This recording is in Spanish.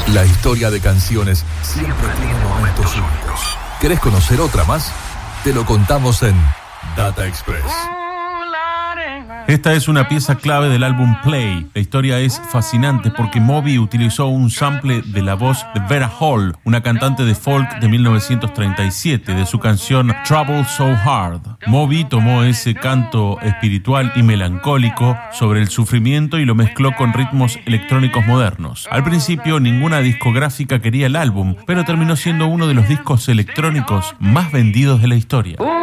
La historia de canciones siempre tiene momentos únicos. ¿Querés conocer otra más? Te lo contamos en Data Express. Esta es una pieza clave del álbum Play. La historia es fascinante porque Moby utilizó un sample de la voz de Vera Hall, una cantante de folk de 1937, de su canción Trouble So Hard. Moby tomó ese canto espiritual y melancólico sobre el sufrimiento y lo mezcló con ritmos electrónicos modernos. Al principio ninguna discográfica quería el álbum, pero terminó siendo uno de los discos electrónicos más vendidos de la historia.